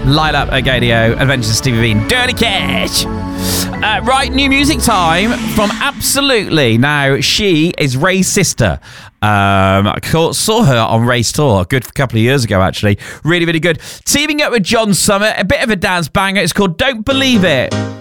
Light Up at Gadio, Adventures of Stevie Bean, Dirty Cash. Right, new music time from Absolutely. Now, she is Ray's sister. I saw her on Ray's tour a good couple of years ago, actually. Really, really good. Teaming up with John Summit, a bit of a dance banger. It's called Don't Believe It.